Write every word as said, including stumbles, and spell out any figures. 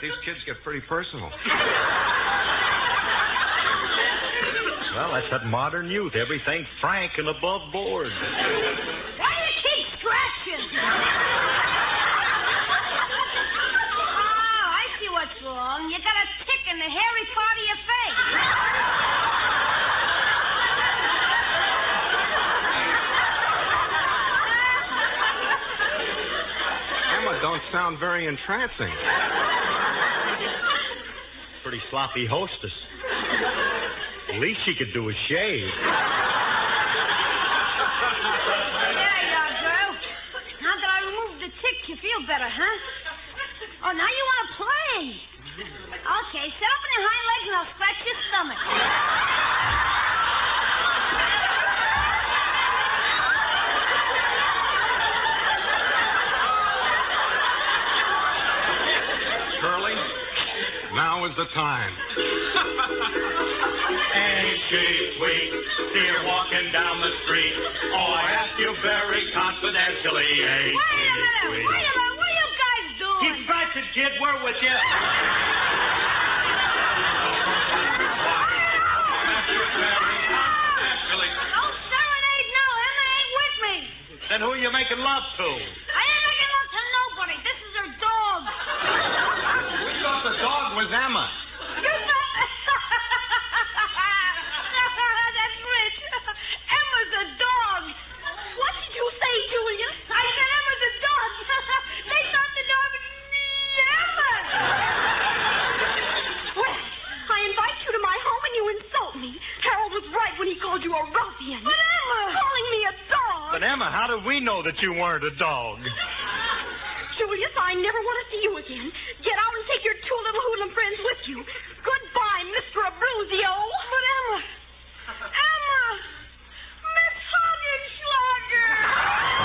These kids get pretty personal. Well, that's that modern youth. Everything frank and above board. Why do you keep scratching? Oh, I see what's wrong. You got a tick in the hairy part of your face. Emma don't sound very entrancing. Pretty sloppy hostess. The least she could do is shave. There you are, girl. Now that I removed the tick, you feel better, huh? Oh, now you want to play. Okay, sit up on your hind legs and I'll scratch your stomach. Shirley, now is the time. Ain't she sweet? See her walking down the street. Oh, I ask you very confidentially. Ain't Wait a minute, she wait a sweet? minute. What are you guys doing? Keep scratching, kid. We're with you. Don't serenade now. Emma ain't with me. Then who are you making love to? I ain't making love to nobody. This is her dog. We thought the dog was Emma. You thought... That's rich. Emma's a dog. What did you say, Julius? I said Emma's a dog. They thought the dog was Emma. Well, I invite you to my home and you insult me. Harold was right when he called you a ruffian. But Emma... Calling me a dog. But, Emma, how did we know that you weren't a dog? Julius, I never